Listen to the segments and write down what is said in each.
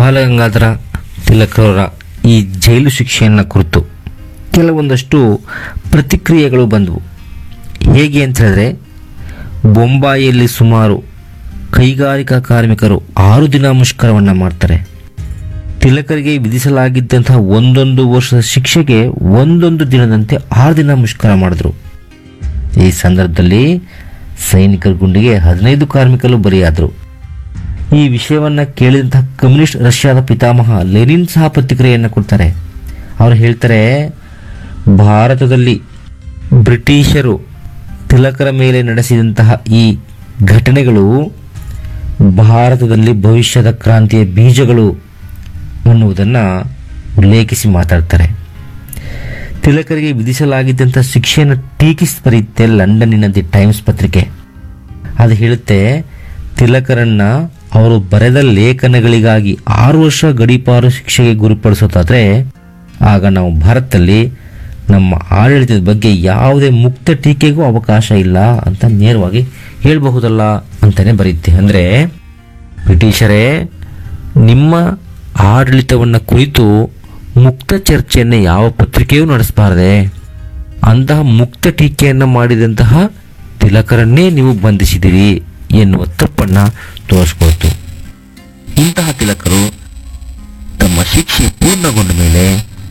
ಬಾಲಗಂಗಾಧರ ತಿಲಕರವರ ಈ ಜೈಲು ಶಿಕ್ಷೆಯನ್ನು ಕುರಿತು ಕೆಲವೊಂದಷ್ಟು ಪ್ರತಿಕ್ರಿಯೆಗಳು ಬಂದವು. ಹೇಗೆ ಅಂತ ಹೇಳಿದ್ರೆ, ಬೊಂಬಾಯಿಯಲ್ಲಿ ಸುಮಾರು ಕೈಗಾರಿಕಾ ಕಾರ್ಮಿಕರು 6 ದಿನ ಮುಷ್ಕರವನ್ನು ಮಾಡ್ತಾರೆ. ತಿಲಕರಿಗೆ ವಿಧಿಸಲಾಗಿದ್ದಂತಹ 1 ವರ್ಷದ ಶಿಕ್ಷೆಗೆ 1 ದಿನದಂತೆ 6 ದಿನ ಮುಷ್ಕರ ಮಾಡಿದ್ರು. ಈ ಸಂದರ್ಭದಲ್ಲಿ ಸೈನಿಕರ ಗುಂಡಿಗೆ 15 ಕಾರ್ಮಿಕರು ಬಲಿಯಾದರು. ಈ ವಿಷಯವನ್ನು ಕೇಳಿದಂತಹ ಕಮ್ಯುನಿಸ್ಟ್ ರಷ್ಯಾದ ಪಿತಾಮಹ ಲೆನಿನ್ ಸಹ ಪ್ರತಿಕ್ರಿಯೆಯನ್ನು ಕೊಡ್ತಾರೆ. ಅವರು ಹೇಳ್ತಾರೆ, ಭಾರತದಲ್ಲಿ ಬ್ರಿಟಿಷರು ತಿಲಕರ ಮೇಲೆ ನಡೆಸಿದಂತಹ ಈ ಘಟನೆಗಳು ಭಾರತದಲ್ಲಿ ಭವಿಷ್ಯದ ಕ್ರಾಂತಿಯ ಬೀಜಗಳು ಅನ್ನುವುದನ್ನು ಉಲ್ಲೇಖಿಸಿ ಮಾತಾಡ್ತಾರೆ. ತಿಲಕರಿಗೆ ವಿಧಿಸಲಾಗಿದ್ದಂಥ ಶಿಕ್ಷೆಯನ್ನು ಟೀಕಿಸಿ ಬರೆಯುತ್ತೆ ಲಂಡನ್ನಿನ ದಿ ಟೈಮ್ಸ್ ಪತ್ರಿಕೆ. ಅದು ಹೇಳುತ್ತೆ, ತಿಲಕರನ್ನ ಅವರು ಬರೆದ ಲೇಖನಗಳಿಗಾಗಿ 6 ವರ್ಷ ಗಡೀಪಾರು ಶಿಕ್ಷೆಗೆ ಗುರಿಪಡಿಸೋದಾದರೆ ಆಗ ನಾವು ಭಾರತದಲ್ಲಿ ನಮ್ಮ ಆಡಳಿತದ ಬಗ್ಗೆ ಯಾವುದೇ ಮುಕ್ತ ಟೀಕೆಗೂ ಅವಕಾಶ ಇಲ್ಲ ಅಂತ ನೇರವಾಗಿ ಹೇಳಬಹುದಲ್ಲ ಅಂತಾನೆ ಬರೆಯುತ್ತೆ. ಅಂದರೆ ಬ್ರಿಟಿಷರೇ, ನಿಮ್ಮ ಆಡಳಿತವನ್ನು ಕುರಿತು ಮುಕ್ತ ಚರ್ಚೆಯನ್ನು ಯಾವ ಪತ್ರಿಕೆಯೂ ನಡೆಸಬಾರದೆ, ಅಂತಹ ಮುಕ್ತ ಟೀಕೆಯನ್ನು ಮಾಡಿದಂತಹ ತಿಲಕರನ್ನೇ ನೀವು ಬಂಧಿಸಿದಿರಿ ಎನ್ನುವ ತಪ್ಪನ್ನು ತೋರಿಸ್ಕೊಳ್ತು. ಇಂತಹ ತಿಲಕರು ತಮ್ಮ ಶಿಕ್ಷೆ ಪೂರ್ಣಗೊಂಡ ಮೇಲೆ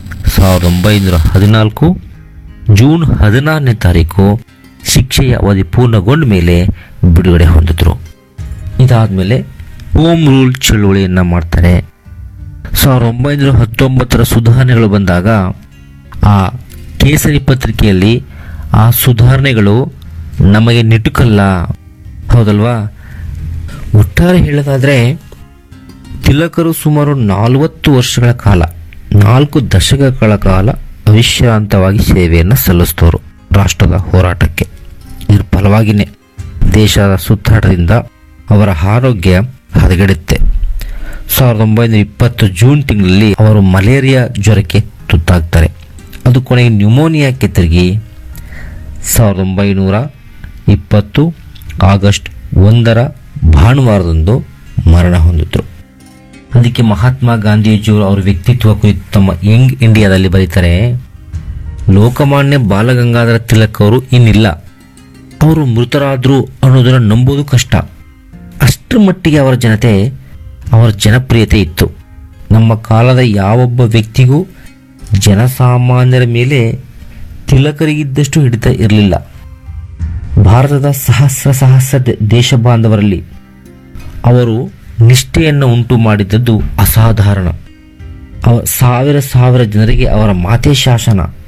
1914 ಜೂನ್ 16ನೇ ತಾರೀಕು ಶಿಕ್ಷೆಯ ಅವಧಿ ಪೂರ್ಣಗೊಂಡ ಮೇಲೆ ಬಿಡುಗಡೆ ಹೊಂದಿದ್ರು. ಇದಾದಮೇಲೆ ಹೋಮ್ ರೂಲ್ ಚಳುವಳಿಯನ್ನು ಮಾಡ್ತಾರೆ. 1919 ಸುಧಾರಣೆಗಳು ಬಂದಾಗ ಆ ಕೇಸರಿ ಪತ್ರಿಕೆಯಲ್ಲಿ ಆ ಸುಧಾರಣೆಗಳು ನಮಗೆ ನಿಟುಕಲ್ಲ, ಹೌದಲ್ವಾ? ಒಟ್ಟಾರೆ ಹೇಳೋದಾದರೆ ತಿಲಕರು ಸುಮಾರು 40 ವರ್ಷಗಳ ಕಾಲ, 4 ದಶಕಗಳ ಕಾಲ ಅವಿಶ್ರಾಂತವಾಗಿ ಸೇವೆಯನ್ನು ಸಲ್ಲಿಸಿದವರು ರಾಷ್ಟ್ರದ ಹೋರಾಟಕ್ಕೆ. ಇದರ ಫಲವಾಗಿಯೇ ದೇಶದ ಸುತ್ತಾಟದಿಂದ ಅವರ ಆರೋಗ್ಯ ಹದಗೆಡುತ್ತೆ. 1920 ಜೂನ್ ತಿಂಗಳಲ್ಲಿ ಅವರು ಮಲೇರಿಯಾ ಜ್ವರಕ್ಕೆ ತುತ್ತಾಗ್ತಾರೆ. ಅದು ಕೊನೆಗೆ ನ್ಯೂಮೋನಿಯಾಕ್ಕೆ ತಿರುಗಿ 1920 ಆಗಸ್ಟ್ 1ರ ಭಾನುವಾರದಂದು ಮರಣ ಹೊಂದಿದ್ರು. ಅದಕ್ಕೆ ಮಹಾತ್ಮ ಗಾಂಧೀಜಿಯವರು ಅವರ ವ್ಯಕ್ತಿತ್ವ ಕುರಿತು ತಮ್ಮ ಯಂಗ್ ಇಂಡಿಯಾದಲ್ಲಿ ಬರೀತಾರೆ, ಲೋಕಮಾನ್ಯ ಬಾಲಗಂಗಾಧರ ತಿಲಕ್ ಅವರು ಇನ್ನಿಲ್ಲ, ಅವರು ಮೃತರಾದ್ರು ಅನ್ನೋದನ್ನು ನಂಬೋದು ಕಷ್ಟ. ಅಷ್ಟರ ಮಟ್ಟಿಗೆ ಅವರ ಜನಪ್ರಿಯತೆ ಇತ್ತು. ನಮ್ಮ ಕಾಲದ ಯಾವೊಬ್ಬ ವ್ಯಕ್ತಿಗೂ ಜನಸಾಮಾನ್ಯರ ಮೇಲೆ ತಿಲಕರಿಗಿದ್ದಷ್ಟು ಹಿಡಿತ ಇರಲಿಲ್ಲ. ಭಾರತದ ಸಹಸ್ರ ದೇಶ ಬಾಂಧವರಲ್ಲಿ ಅವರು ನಿಷ್ಠೆಯನ್ನು ಉಂಟು ಮಾಡಿದ್ದದ್ದು ಅಸಾಧಾರಣ. ಸಾವಿರ ಜನರಿಗೆ ಅವರ ಮಾತೇ ಶಾಸನ.